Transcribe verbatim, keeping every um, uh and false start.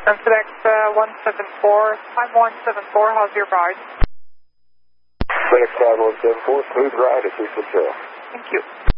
FedEx uh, one seven four, I'm one seven four, how's your ride? FedEx five one seven four, smooth ride at Houston Trail. Thank you.